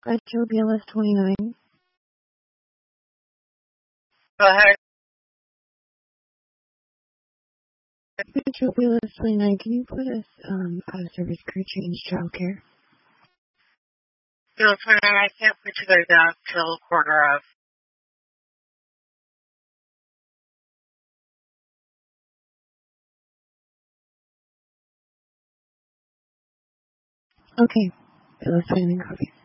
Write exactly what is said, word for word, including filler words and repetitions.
Metro B L S twenty-nine. Go ahead. Metro B L S twenty-nine, can you put us um, out of service crew change childcare? B L S twenty-nine, I can't put you guys out till quarter of. Okay. B L S twenty-nine, copy.